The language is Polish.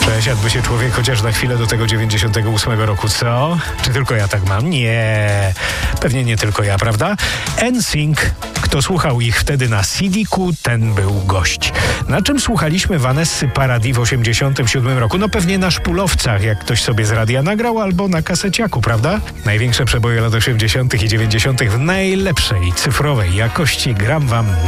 Przesiadłby się człowiek chociaż na chwilę do tego 98 roku, co? Czy tylko ja tak mam? Nie, pewnie nie tylko ja, prawda? NSYNC. Kto słuchał ich wtedy na CD-ku, ten był gość. Na czym słuchaliśmy Vanessy Paradis w 87 roku? No pewnie na szpulowcach, jak ktoś sobie z radia nagrał, albo na kaseciaku, prawda? Największe przeboje lat 80. i 90. w najlepszej cyfrowej jakości gram wam